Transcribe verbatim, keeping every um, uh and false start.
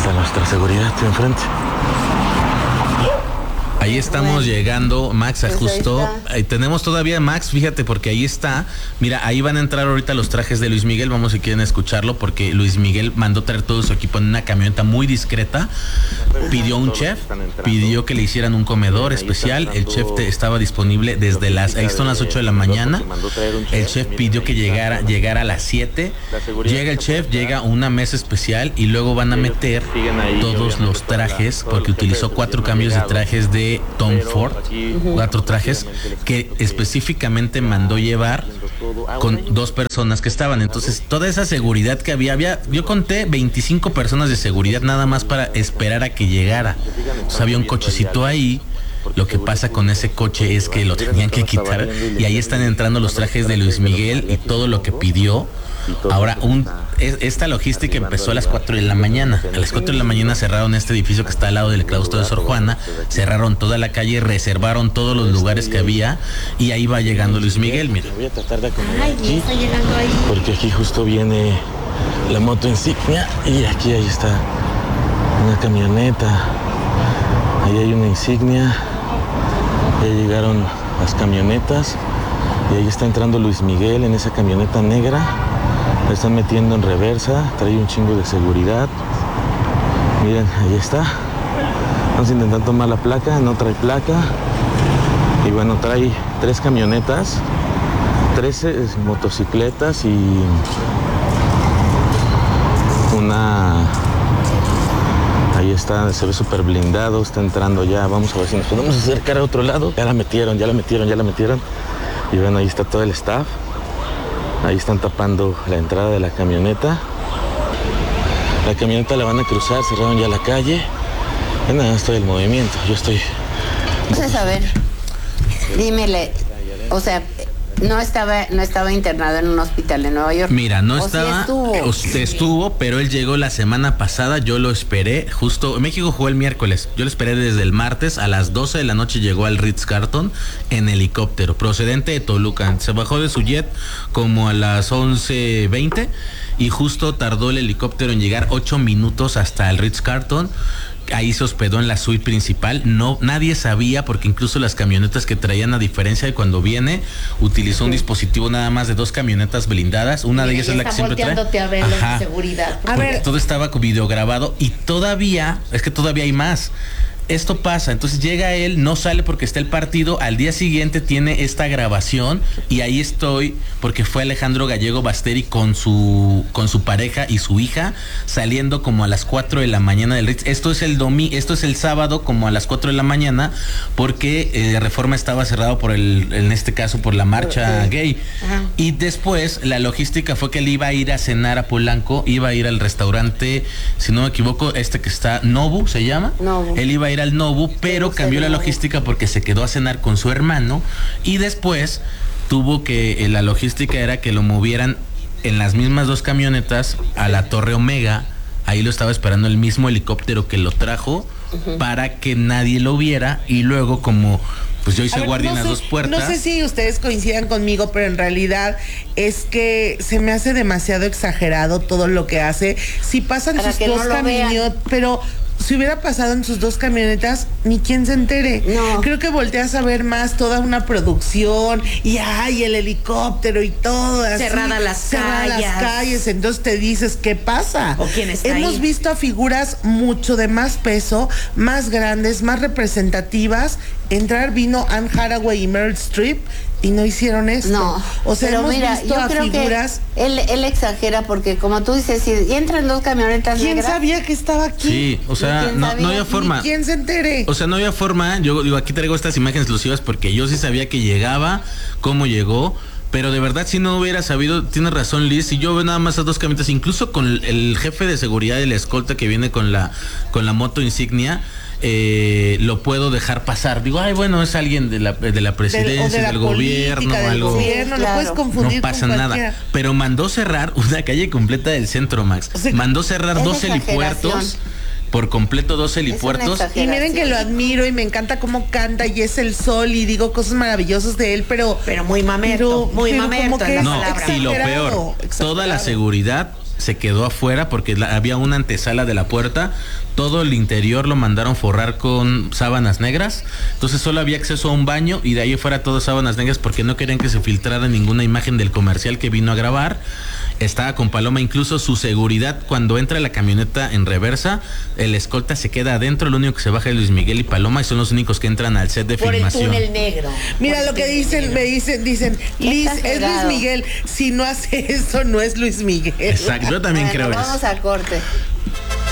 está nuestra seguridad enfrente. Ahí estamos bueno, llegando, Max, pues justo. Ahí tenemos todavía, Max, fíjate, porque ahí está. Mira, ahí van a entrar ahorita los trajes de Luis Miguel. Vamos, si quieren escucharlo, porque Luis Miguel mandó traer todo su equipo en una camioneta muy discreta. Pidió un chef, pidió que le hicieran un comedor especial. El chef te, estaba disponible desde las, ahí son las ocho de la mañana. El chef pidió que llegara, llegara a las siete. Llega el chef, llega una mesa especial y luego van a meter todos los trajes, porque utilizó cuatro cambios de trajes de Tom Ford, cuatro trajes que específicamente mandó llevar con dos personas que estaban. Entonces, toda esa seguridad que había, había, yo conté veinticinco personas de seguridad nada más para esperar a que llegara. Entonces, había un cochecito ahí. Lo que pasa con ese coche es que lo tenían que quitar y ahí están entrando los trajes de Luis Miguel y todo lo que pidió. Ahora, un, esta logística empezó a las cuatro de la mañana. A las cuatro de la mañana cerraron este edificio que está al lado del claustro de Sor Juana, cerraron toda la calle, reservaron todos los lugares que había y ahí va llegando Luis Miguel, mira. Voy a tratar de acomodar aquí, porque aquí justo viene la moto insignia y aquí ahí está una camioneta. Ahí hay una insignia, ya llegaron las camionetas y ahí está entrando Luis Miguel en esa camioneta negra. La están metiendo en reversa, trae un chingo de seguridad. Miren, ahí está. Vamos a intentar tomar la placa, no trae placa. Y bueno, trae tres camionetas, trece motocicletas y una... Ahí está, se ve súper blindado, está entrando ya. Vamos a ver si nos podemos acercar a otro lado. Ya la metieron, ya la metieron, ya la metieron. Y bueno, ahí está todo el staff. Ahí están tapando la entrada de la camioneta. La camioneta la van a cruzar, cerraron ya la calle. Y nada, estoy en movimiento, yo estoy... Entonces, a ver, dímele, o sea... No estaba, no estaba internado en un hospital en Nueva York. Mira, no estaba, sí estuvo. Usted estuvo, pero él llegó la semana pasada, yo lo esperé, justo, México jugó el miércoles, yo lo esperé desde el martes, a las doce de la noche llegó al Ritz-Carlton en helicóptero, procedente de Toluca, se bajó de su jet como a las once veinte y justo tardó el helicóptero en llegar ocho minutos hasta el Ritz-Carlton. Ahí se hospedó en la suite principal. No, nadie sabía, porque incluso las camionetas que traían, a diferencia de cuando viene, utilizó un dispositivo nada más de dos camionetas blindadas. Una de ellas es la que siempre trae. A ver la seguridad. A ver, todo estaba videograbado y todavía, es que todavía hay más. Esto pasa, entonces llega él, no sale porque está el partido, al día siguiente tiene esta grabación y ahí estoy porque fue Alejandro Gallego Basteri con su con su pareja y su hija saliendo como a las cuatro de la mañana del Ritz. Esto es el domingo, esto es el sábado como a las cuatro de la mañana porque eh, Reforma estaba cerrado por el, en este caso por la marcha okay. gay. Ajá. Y después la logística fue que él iba a ir a cenar a Polanco, iba a ir al restaurante, si no me equivoco, este que está, Nobu se llama. Nobu. Él iba a ir al Nobu, pero cambió la logística porque se quedó a cenar con su hermano y después tuvo que, eh, la logística era que lo movieran en las mismas dos camionetas a la Torre Omega. Ahí lo estaba esperando el mismo helicóptero que lo trajo uh-huh. para que nadie lo viera y luego como pues yo hice ver, guardia no en sé, las dos puertas. No sé si ustedes coincidan conmigo, pero en realidad es que se me hace demasiado exagerado todo lo que hace. Si pasan para sus dos no camionetas, pero si hubiera pasado en sus dos camionetas, ni quien se entere. No. Creo que volteas a ver más toda una producción y ay, el helicóptero y todo así. Cerrada las cerrada calles. las calles. Entonces te dices, ¿qué pasa? ¿O quién está Hemos ahí? visto a figuras mucho de más peso, más grandes, más representativas. Entrar vino Anne Hathaway y Meryl Streep y no hicieron esto. No, o sea, pero hemos mira, visto yo a creo figuras. Que él, él exagera porque como tú dices, si entran dos camionetas ¿Quién negras, sabía que estaba aquí? Sí, o sea, no, no había forma. ¿Quién se entere? O sea, no había forma. Yo digo, aquí traigo estas imágenes exclusivas porque yo sí sabía que llegaba, cómo llegó. Pero de verdad, si no hubiera sabido, tiene razón Liz, si yo veo nada más esas dos camionetas, incluso con el, el jefe de seguridad de la escolta que viene con la, con la moto insignia, eh, lo puedo dejar pasar. Digo, ay, bueno, es alguien de la, de la presidencia, del, de la del gobierno, del algo. Gobierno, claro. Lo puedes confundir. No pasa con nada. Pero mandó cerrar una calle completa del centro, Max. O sea, mandó cerrar dos helipuertos. Por completo dos helipuertos. Y miren que lo admiro y me encanta cómo canta y es el sol y digo cosas maravillosas de él, pero pero muy mamerto, pero, muy pero mamerto que no, y lo peor, exagerado. Toda la seguridad se quedó afuera porque la, había una antesala de la puerta. Todo el interior lo mandaron forrar con sábanas negras. Entonces solo había acceso a un baño y de ahí fuera todo sábanas negras porque no querían que se filtrara ninguna imagen del comercial que vino a grabar. Estaba con Paloma, incluso su seguridad, cuando entra la camioneta en reversa, el escolta se queda adentro, lo único que se baja es Luis Miguel y Paloma y son los únicos que entran al set de por filmación. Por el túnel negro. Mira lo que dicen, me dicen, dicen, Liz, es Luis Miguel, si no hace eso no es Luis Miguel. Exacto, yo también bueno, creo vamos eso. a corte.